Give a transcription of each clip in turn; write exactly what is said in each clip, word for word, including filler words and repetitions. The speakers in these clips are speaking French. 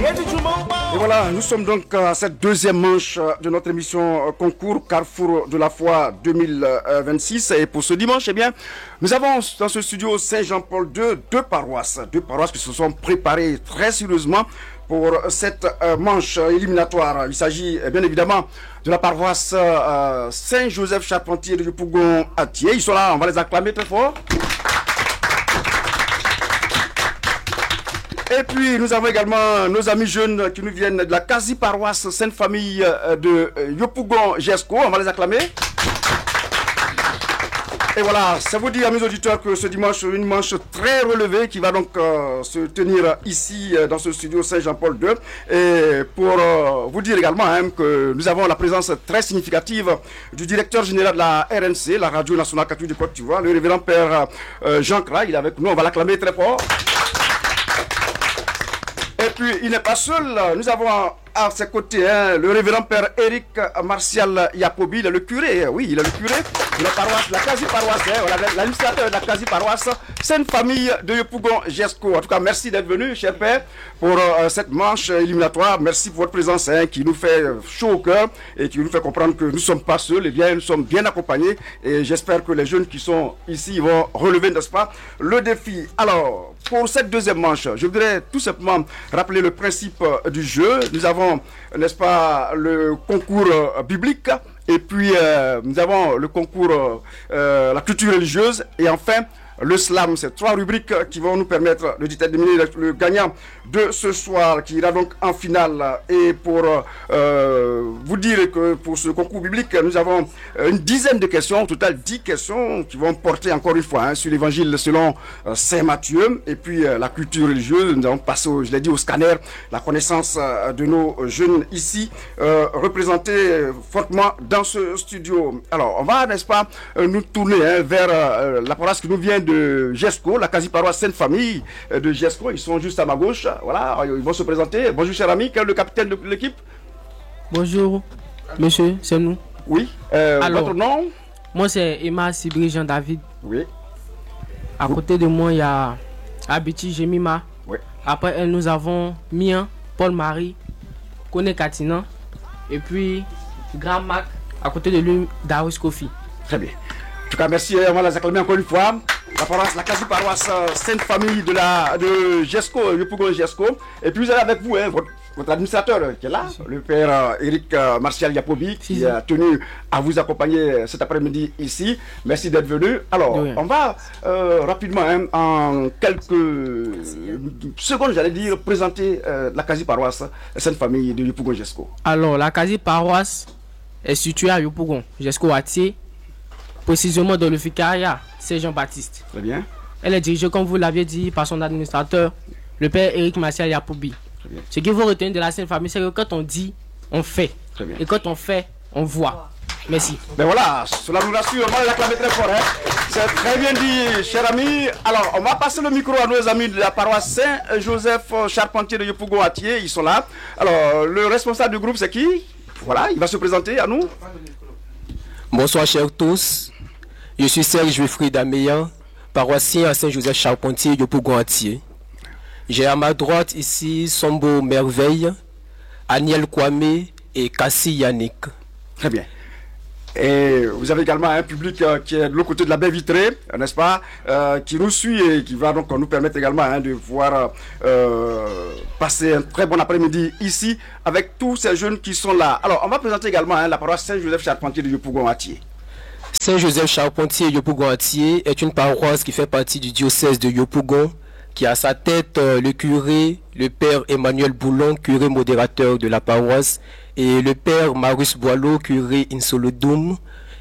Et voilà, nous sommes donc à cette deuxième manche de notre émission concours Carrefour de la foi deux mille vingt-six. Et pour ce dimanche, eh bien, nous avons dans ce studio Saint-Jean-Paul deux, deux paroisses, deux paroisses qui se sont préparées très sérieusement pour cette manche éliminatoire. Il s'agit bien évidemment de la paroisse Saint-Joseph Charpentier de Yopougon-Atié. Ils sont là, on va les acclamer très fort. Et puis nous avons également nos amis jeunes qui nous viennent de la quasi-paroisse Sainte-Famille de Yopougon-Jesco. On va les acclamer. Et voilà, ça vous dit à mes auditeurs que ce dimanche, une manche très relevée qui va donc euh, se tenir ici euh, dans ce studio Saint-Jean-Paul deux. Et pour euh, vous dire également hein, que nous avons la présence très significative du directeur général de la R N C, la Radio Nationale Catholique de Côte d'Ivoire, le révérend Père euh, Jean Cra. Il est avec nous, on va l'acclamer très fort. Et puis, il n'est pas seul. Nous avons à ses côtés hein, le révérend Père Éric Martial Yapobi, le curé. Oui, il est le curé de la paroisse, la quasi-paroisse. Hein, voilà, l'administrateur de la quasi-paroisse Sainte-Famille de Yopougon-Jesco. En tout cas, merci d'être venu, cher Père, pour euh, cette manche éliminatoire. Merci pour votre présence hein, qui nous fait chaud au cœur et qui nous fait comprendre que nous ne sommes pas seuls. Et bien, nous sommes bien accompagnés. Et j'espère que les jeunes qui sont ici vont relever, n'est-ce pas, le défi. Alors, pour cette deuxième manche, je voudrais tout simplement rappeler le principe du jeu. Nous avons, n'est-ce pas, le concours biblique et puis euh, nous avons le concours, euh, la culture religieuse et enfin le slam. C'est trois rubriques qui vont nous permettre de déterminer le, le gagnant de ce soir qui ira donc en finale. Et pour euh, vous dire que pour ce concours biblique, nous avons une dizaine de questions, au total dix questions qui vont porter encore une fois hein, sur l'évangile selon euh, Saint Matthieu. Et puis euh, la culture religieuse, nous allons passer, au, je l'ai dit, au scanner, la connaissance euh, de nos jeunes ici, euh, représentés fortement dans ce studio. Alors, on va, n'est-ce pas, euh, nous tourner hein, vers euh, la paroisse qui nous vient de Jesco, la quasi-paroisse Sainte-Famille de Jesco. Ils sont juste à ma gauche. Voilà, ils vont se présenter. Bonjour, cher ami. Quel est le capitaine de l'équipe? Bonjour, monsieur, c'est nous. Oui. Euh, Alors, votre nom? Moi, c'est Emma Sibri Jean-David. Oui. À côté de moi, il y a Abiti Jemima. Oui. Après elle, nous avons Mien, Paul-Marie, Kone Katina. Et puis, Grand Mac. À côté de lui, Darius Kofi. Très bien. En tout cas, merci. On va les acclamer encore une fois. La paroisse, la quasi-paroisse Sainte-Famille de la de Jesco, Yopougon-Jesco. Et puis vous avez avec vous hein, votre, votre administrateur qui est là, merci. Le père euh, Éric euh, Martial Yapobi, qui a tenu à vous accompagner cet après-midi ici. Merci d'être venu. Alors, oui. on va euh, rapidement, hein, en quelques secondes, j'allais dire, présenter euh, la quasi-paroisse Sainte-Famille de Yopougon-Jesco. Alors, la quasi-paroisse est située à Yopougon-Jesco-Atié, précisément dans le vicariat Saint-Jean-Baptiste. Très bien. Elle est dirigée, comme vous l'aviez dit, par son administrateur, le père Éric Martial Yapobi. Ce qu'il faut retenir de la Sainte-Famille, c'est que quand on dit, on fait. Très bien. Et quand on fait, on voit. Merci. Ben voilà, cela nous rassure, on va l'acclamer très fort. Hein. C'est très bien dit, cher ami. Alors, on va passer le micro à nos amis de la paroisse Saint-Joseph Charpentier de Yopougon-Atié. Ils sont là. Alors, le responsable du groupe, c'est qui? Voilà, il va se présenter à nous. Bonsoir, chers tous. Je suis Serge Wilfried Ameya, paroissien à Saint-Joseph Charpentier de Yopougon-Atié. J'ai à ma droite ici Sombo Merveille, Aniel Kwame et Kassi Yannick. Très bien. Et vous avez également un public euh, qui est de l'autre côté de la baie vitrée, n'est-ce pas, euh, qui nous suit et qui va donc nous permettre également hein, de pouvoir euh, passer un très bon après-midi ici avec tous ces jeunes qui sont là. Alors, on va présenter également hein, la paroisse Saint-Joseph Charpentier de Yopougon-Atié. Saint-Joseph Charpentier Yopougon-Atié est une paroisse qui fait partie du diocèse de Yopougon, qui a à sa tête euh, le curé, le père Emmanuel Boulon, curé modérateur de la paroisse, et le père Marius Boileau, curé Insolodoum.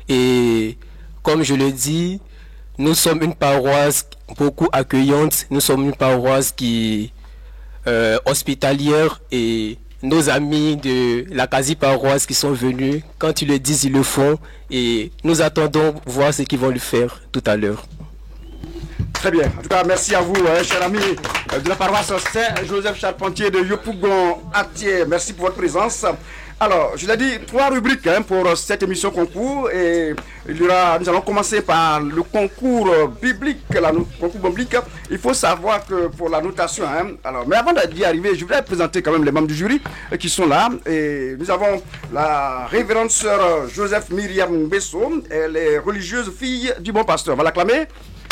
Et comme je le dis, nous sommes une paroisse beaucoup accueillante, nous sommes une paroisse qui euh, hospitalière, et nos amis de la quasi-paroisse qui sont venus, quand ils le disent, ils le font, et nous attendons voir ce qu'ils vont le faire tout à l'heure. Très bien. En tout cas, merci à vous, hein, chers amis de la paroisse Saint-Joseph Charpentier de Yopougon-Atié. Merci pour votre présence. Alors, je l'ai dit, trois rubriques hein, pour cette émission concours. Et il y aura, nous allons commencer par le concours biblique. La no- concours biblique, il faut savoir que pour la notation, hein, alors, mais avant d'y arriver, je voudrais présenter quand même les membres du jury euh, qui sont là. Et nous avons la révérende sœur Joseph Myriam Besso. Elle est religieuse, fille du bon pasteur. On va l'acclamer.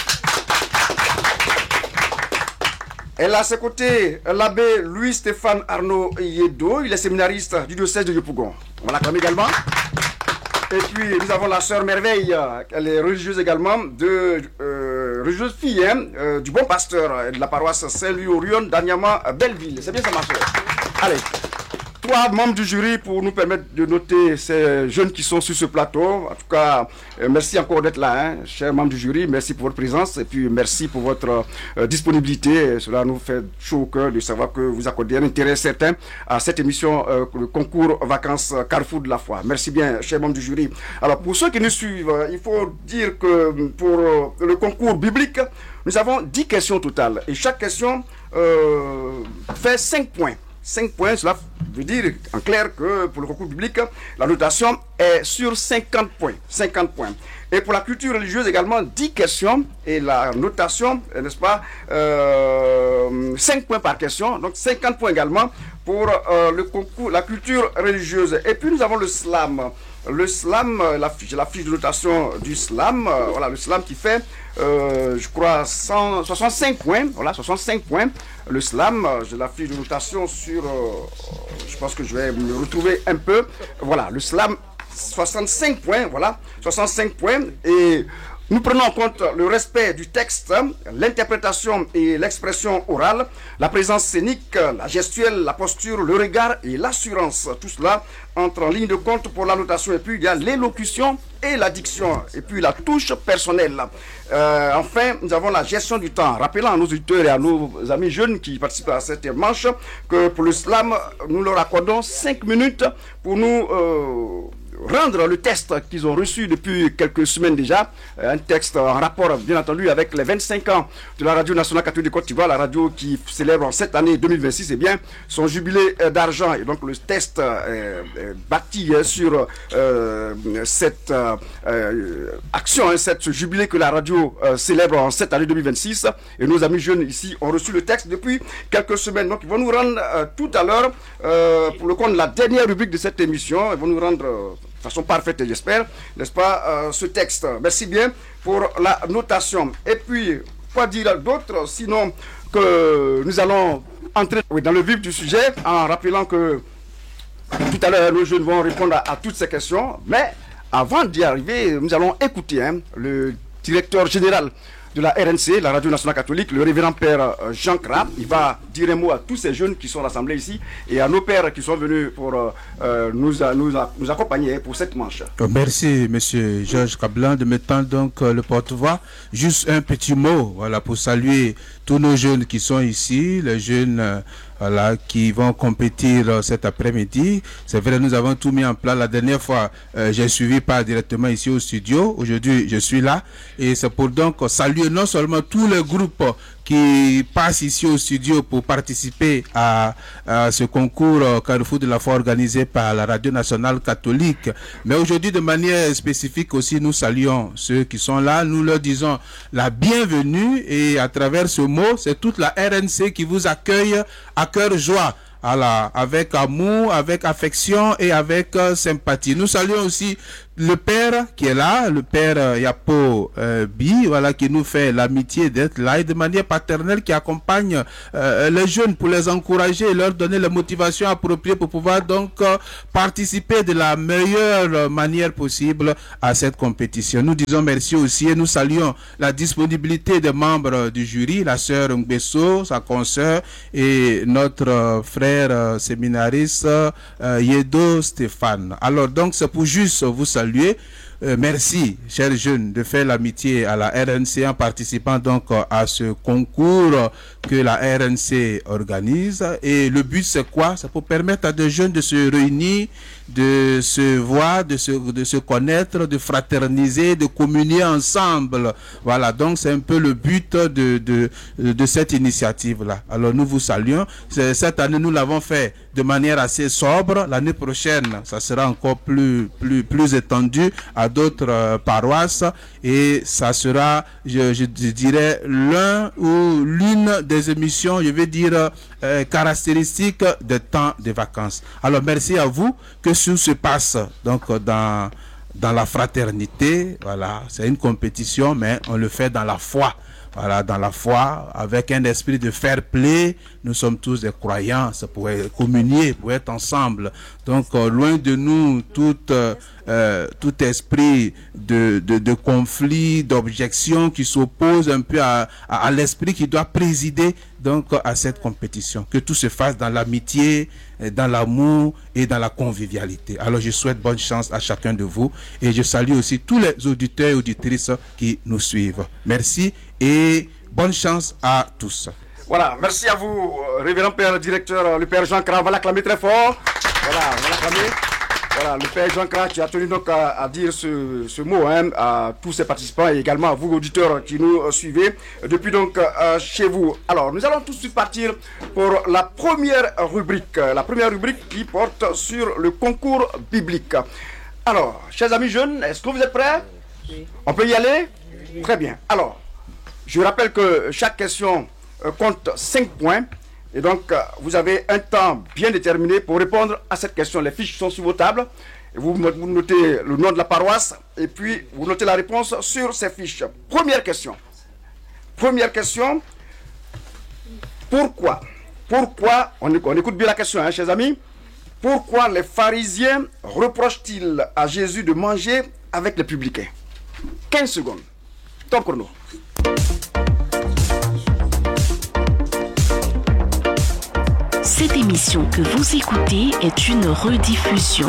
Elle a à ses côtés l'abbé Louis-Stéphane Arnaud Yedo, il est séminariste du diocèse de Yopougon. On va l'acclamer également. Et puis nous avons la sœur Merveille, elle est religieuse également, de euh, religieuse fille hein, euh, du bon pasteur de la paroisse Saint-Louis-Orion d'Anyama Belleville. C'est bien ça ma sœur. Allez. Trois membres du jury pour nous permettre de noter ces jeunes qui sont sur ce plateau. En tout cas, euh, merci encore d'être là, hein, chers membres du jury. Merci pour votre présence et puis merci pour votre euh, disponibilité. Et cela nous fait chaud au cœur de savoir que vous accordez un intérêt certain à cette émission, euh, le concours vacances Carrefour de la foi. Merci bien, chers membres du jury. Alors, pour ceux qui nous suivent, euh, il faut dire que pour euh, le concours biblique, nous avons dix questions totales et chaque question euh, fait cinq points. cinq points, cela veut dire en clair que pour le concours biblique, la notation est sur cinquante points. cinquante points. Et pour la culture religieuse également, dix questions et la notation, n'est-ce pas, euh, cinq points par question, donc cinquante points également pour euh, le concours, la culture religieuse. Et puis nous avons le slam. Le slam, la fiche, la fiche de notation du slam, euh, voilà, le slam qui fait, euh, je crois, cent soixante-cinq points, voilà, soixante-cinq points. Le slam, euh, j'ai la fiche de notation sur, euh, je pense que je vais me retrouver un peu, voilà, le slam, soixante-cinq points, voilà, soixante-cinq points, et nous prenons en compte le respect du texte, l'interprétation et l'expression orale, la présence scénique, la gestuelle, la posture, le regard et l'assurance. Tout cela entre en ligne de compte pour la notation. Et puis il y a l'élocution et la diction. Et puis la touche personnelle. Euh, enfin, nous avons la gestion du temps. Rappelant à nos auditeurs et à nos amis jeunes qui participent à cette manche que pour le slam, nous leur accordons cinq minutes pour nous... Euh, rendre le test qu'ils ont reçu depuis quelques semaines déjà, un texte en rapport bien entendu avec les vingt-cinq ans de la Radio Nationale Catholique de Côte d'Ivoire, la radio qui célèbre en cette année deux mille vingt-six, et bien son jubilé d'argent. Et donc le test est bâti sur euh, cette euh, action, hein, cette jubilé que la radio euh, célèbre en cette année deux mille vingt-six. Et nos amis jeunes ici ont reçu le texte depuis quelques semaines. Donc ils vont nous rendre euh, tout à l'heure, euh, pour le compte de la dernière rubrique de cette émission, ils vont nous rendre... Euh, de façon parfaite, j'espère, n'est-ce pas, euh, ce texte. Merci bien pour la notation. Et puis, quoi dire d'autre, sinon que nous allons entrer oui, dans le vif du sujet en rappelant que tout à l'heure, nos jeunes vont répondre à, à toutes ces questions. Mais avant d'y arriver, nous allons écouter hein, le directeur général de la R N C, la Radio Nationale Catholique, le révérend père Jean Cra. Il va dire un mot à tous ces jeunes qui sont rassemblés ici et à nos pères qui sont venus pour euh, nous, nous, nous accompagner pour cette manche. Merci, monsieur Georges Cablan, de mettre donc le porte-voix. Juste un petit mot, voilà, pour saluer tous nos jeunes qui sont ici, les jeunes euh, voilà, qui vont compétir euh, cet après-midi. C'est vrai, nous avons tout mis en place. La dernière fois, euh, j'ai suivi pas directement ici au studio. Aujourd'hui, je suis là. Et c'est pour donc saluer non seulement tous les groupes qui passent ici au studio pour participer à, à ce concours euh, Carrefour de la foi organisé par la Radio Nationale Catholique. Mais aujourd'hui, de manière spécifique aussi, nous saluons ceux qui sont là. Nous leur disons la bienvenue et à travers ce mot, c'est toute la R N C qui vous accueille à cœur joie. Voilà, avec amour, avec affection et avec euh, sympathie. Nous saluons aussi le père qui est là, le père euh, Yapo euh, Bi, voilà, qui nous fait l'amitié d'être là et de manière paternelle qui accompagne euh, les jeunes pour les encourager et leur donner la motivation appropriée pour pouvoir donc euh, participer de la meilleure manière possible à cette compétition. Nous disons merci aussi et nous saluons la disponibilité des membres du jury, la sœur Ngbesso, sa consoeur et notre euh, frère euh, séminariste euh, Yedo Stéphane. Alors donc c'est pour juste vous saluer. euh, merci, chers jeunes, de faire l'amitié à la R N C en participant donc à ce concours que la R N C organise. Et le but, c'est quoi? C'est pour permettre à des jeunes de se réunir, de se voir, de se, de se connaître, de fraterniser, de communier ensemble. Voilà, donc c'est un peu le but de, de, de cette initiative-là. Alors nous vous saluons. Cette année, nous l'avons fait de manière assez sobre. L'année prochaine, ça sera encore plus, plus, plus étendu à d'autres euh, paroisses. Et ça sera, je, je, je dirais, l'un ou l'une des émissions, je vais dire, euh, caractéristiques des temps de vacances. Alors merci à vous. Que tout se passe donc dans, dans la fraternité. Voilà, c'est une compétition, mais on le fait dans la foi. Voilà, dans la foi, avec un esprit de fair play. Nous sommes tous des croyants, ça pourrait communier, pour être ensemble. Donc, euh, loin de nous tout, euh, euh, tout esprit de, de, de conflit, d'objection qui s'oppose un peu à, à, à l'esprit qui doit présider donc à cette compétition. Que tout se fasse dans l'amitié, dans l'amour et dans la convivialité. Alors, je souhaite bonne chance à chacun de vous et je salue aussi tous les auditeurs et auditrices qui nous suivent. Merci et bonne chance à tous. Voilà, merci à vous, révérend Père directeur, le Père Jean Cra, on va l'acclamer très fort. Voilà, on va l'acclamer. Voilà, le Père Jean Cra qui a tenu donc à, à dire ce, ce mot hein, à tous ces participants et également à vous auditeurs qui nous euh, suivez depuis donc euh, chez vous. Alors, nous allons tout de suite partir pour la première rubrique, la première rubrique qui porte sur le concours biblique. Alors, chers amis jeunes, est-ce que vous êtes prêts? Oui. On peut y aller? Oui. Très bien. Alors, je rappelle que chaque question euh, compte cinq points. Et donc, euh, vous avez un temps bien déterminé pour répondre à cette question. Les fiches sont sur vos tables. Et vous, vous notez le nom de la paroisse. Et puis, vous notez la réponse sur ces fiches. Première question. Première question. Pourquoi? Pourquoi, on, on écoute bien la question, hein, chers amis. Pourquoi les pharisiens reprochent-ils à Jésus de manger avec les publicains? quinze secondes. Top chrono. Cette émission que vous écoutez est une rediffusion.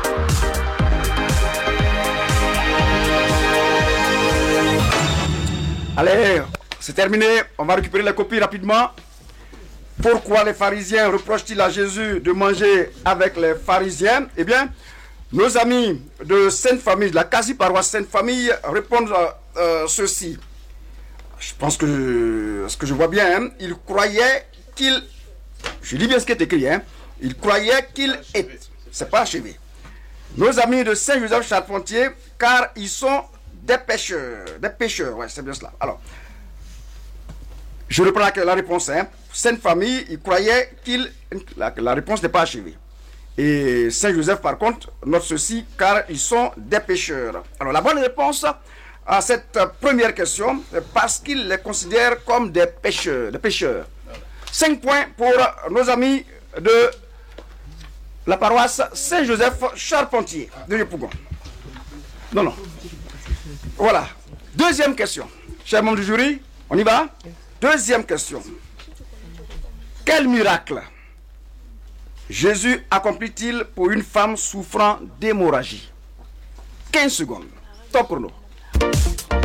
Allez, c'est terminé. On va récupérer la copie rapidement. Pourquoi les pharisiens reprochent-ils à Jésus de manger avec les pharisiens? Eh bien, nos amis de Sainte-Famille, de la quasi-paroisse Sainte-Famille, répondent euh, ceci. Je pense que ce que je vois bien, hein, ils croyaient qu'ils... Je lis bien ce qui est écrit, hein. Ils croyaient qu'il est. C'est pas achevé. Nos amis de Saint-Joseph Charpentier, car ils sont des pêcheurs. Des pêcheurs, ouais, c'est bien cela. Alors, je reprends la, la réponse, hein. Sainte-Famille, ils croyaient qu'il... La, la réponse n'est pas achevée. Et Saint-Joseph, par contre, note ceci, car ils sont des pêcheurs. Alors, la bonne réponse à cette première question, parce qu'ils les considèrent comme des pêcheurs. Des pêcheurs. cinq points pour nos amis de la paroisse Saint-Joseph Charpentier de Yopougon. Non, non. Voilà. Deuxième question. Chers membres du jury, on y va? Deuxième question. Quel miracle Jésus accomplit-il pour une femme souffrant d'hémorragie? quinze secondes. Top chrono.